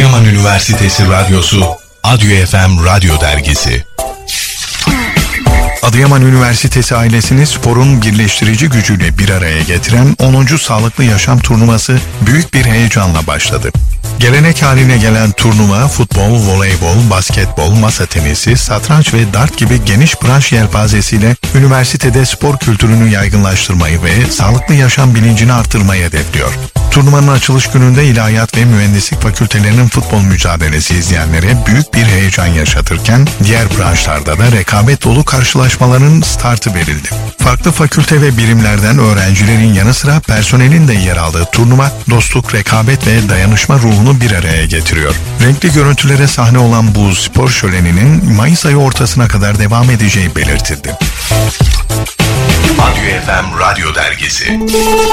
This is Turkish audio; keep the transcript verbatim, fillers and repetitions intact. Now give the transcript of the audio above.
Adıyaman Üniversitesi Radyosu, Adyo F M Radyo Dergisi. Adıyaman Üniversitesi ailesini sporun birleştirici gücüyle bir araya getiren onuncu Sağlıklı Yaşam Turnuvası büyük bir heyecanla başladı. Gelenek haline gelen turnuva futbol, voleybol, basketbol, masa tenisi, satranç ve dart gibi geniş branş yelpazesiyle üniversitede spor kültürünü yaygınlaştırmayı ve sağlıklı yaşam bilincini artırmayı hedefliyor. Turnuvanın açılış gününde İlahiyat ve Mühendislik fakültelerinin futbol mücadelesi izleyenlere büyük bir heyecan yaşatırken diğer branşlarda da rekabet dolu karşılaşmaların startı verildi. Farklı fakülte ve birimlerden öğrencilerin yanı sıra personelin de yer aldığı turnuva dostluk, rekabet ve dayanışma ruhunu bir araya getiriyor. Renkli görüntülere sahne olan bu spor şöleninin Mayıs ayı ortasına kadar devam edeceği belirtildi. Adyo F M Radyo Dergisi.